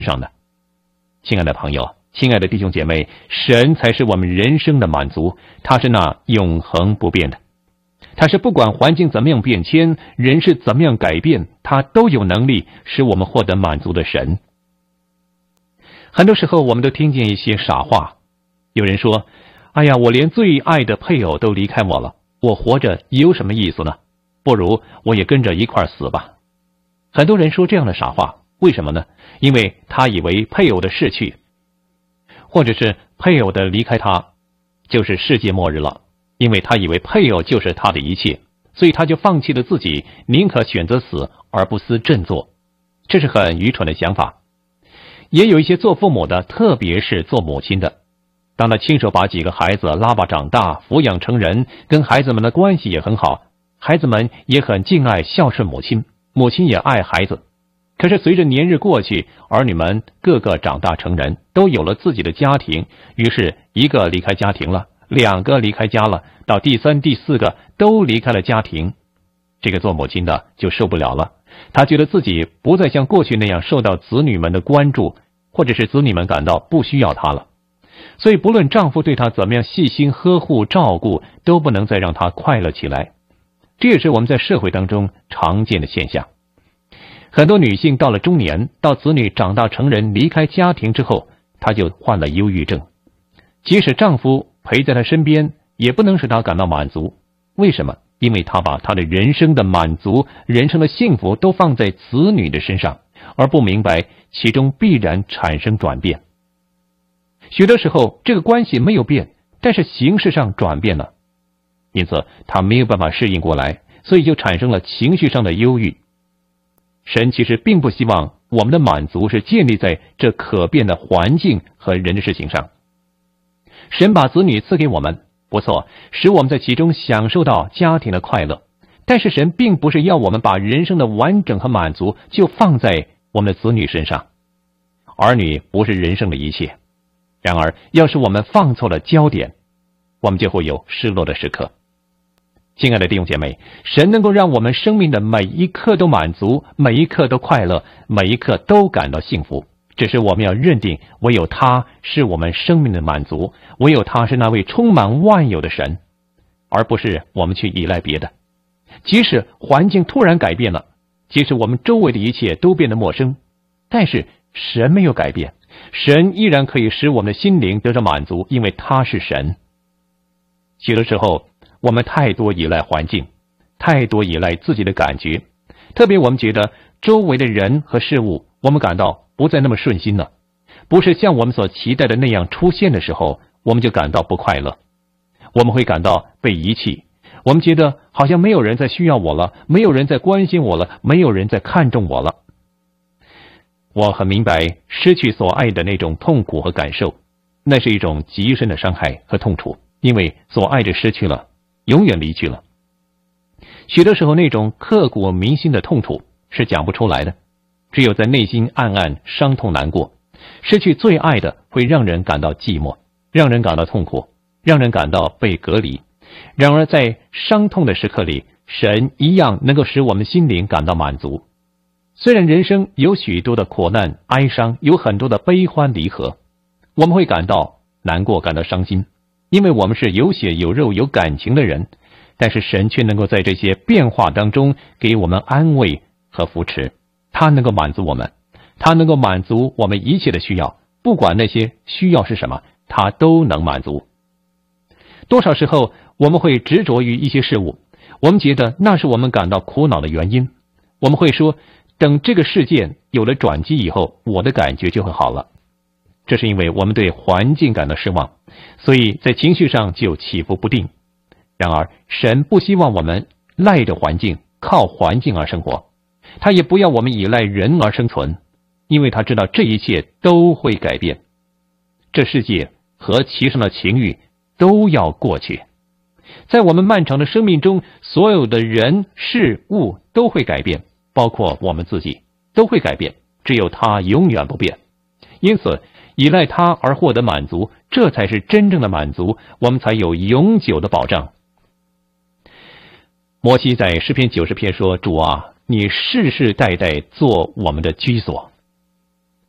上的。亲爱的朋友，亲爱的弟兄姐妹，神才是我们人生的满足，他是那永恒不变的，他是不管环境怎么样变迁，人是怎么样改变，他都有能力使我们获得满足的神。很多时候我们都听见一些傻话，有人说，哎呀，我连最爱的配偶都离开我了，我活着有什么意思呢？不如我也跟着一块死吧。很多人说这样的傻话，为什么呢？因为他以为配偶的逝去，或者是配偶的离开他就是世界末日了，因为他以为配偶就是他的一切，所以他就放弃了自己，宁可选择死而不思振作。这是很愚蠢的想法。也有一些做父母的，特别是做母亲的，当他亲手把几个孩子拉拔长大，抚养成人，跟孩子们的关系也很好，孩子们也很敬爱孝顺母亲，母亲也爱孩子。可是随着年日过去，儿女们个个长大成人，都有了自己的家庭，于是一个离开家庭了，两个离开家了，到第三、第四个都离开了家庭。这个做母亲的就受不了了，他觉得自己不再像过去那样受到子女们的关注，或者是子女们感到不需要他了。所以不论丈夫对她怎么样细心呵护照顾，都不能再让她快乐起来。这也是我们在社会当中常见的现象。很多女性到了中年，到子女长大成人离开家庭之后，她就患了忧郁症。即使丈夫陪在她身边，也不能使她感到满足。为什么？因为她把她的人生的满足、人生的幸福都放在子女的身上，而不明白其中必然产生转变。许多时候这个关系没有变，但是形式上转变了，因此他没有办法适应过来，所以就产生了情绪上的忧郁。神其实并不希望我们的满足是建立在这可变的环境和人的事情上。神把子女赐给我们，不错，使我们在其中享受到家庭的快乐，但是神并不是要我们把人生的完整和满足就放在我们的子女身上。儿女不是人生的一切，然而要是我们放错了焦点，我们就会有失落的时刻。亲爱的弟兄姐妹，神能够让我们生命的每一刻都满足，每一刻都快乐，每一刻都感到幸福。只是我们要认定，唯有他是我们生命的满足，唯有他是那位充满万有的神，而不是我们去依赖别的。即使环境突然改变了，即使我们周围的一切都变得陌生，但是神没有改变，神依然可以使我们的心灵得到满足，因为他是神。许多时候我们太多依赖环境，太多依赖自己的感觉，特别我们觉得周围的人和事物，我们感到不再那么顺心了，不是像我们所期待的那样出现的时候，我们就感到不快乐，我们会感到被遗弃，我们觉得好像没有人再需要我了，没有人再关心我了，没有人再看重我了。我很明白失去所爱的那种痛苦和感受，那是一种极深的伤害和痛楚，因为所爱的失去了，永远离去了。许多时候那种刻骨铭心的痛楚是讲不出来的，只有在内心暗暗伤痛难过。失去最爱的会让人感到寂寞，让人感到痛苦，让人感到被隔离。然而在伤痛的时刻里，神一样能够使我们心灵感到满足。虽然人生有许多的苦难哀伤，有很多的悲欢离合，我们会感到难过，感到伤心，因为我们是有血有肉有感情的人，但是神却能够在这些变化当中给我们安慰和扶持。他能够满足我们，他能够满足我们一切的需要，不管那些需要是什么，他都能满足。多少时候我们会执着于一些事物，我们觉得那是我们感到苦恼的原因，我们会说等这个事件有了转机以后，我的感觉就会好了。这是因为我们对环境感到失望，所以在情绪上就起伏不定。然而神不希望我们赖着环境，靠环境而生活，他也不要我们依赖人而生存，因为他知道这一切都会改变，这世界和其上的情欲都要过去。在我们漫长的生命中，所有的人事物都会改变，包括我们自己都会改变，只有他永远不变。因此依赖他而获得满足，这才是真正的满足，我们才有永久的保障。摩西在诗篇90篇说，主啊，你世世代代做我们的居所。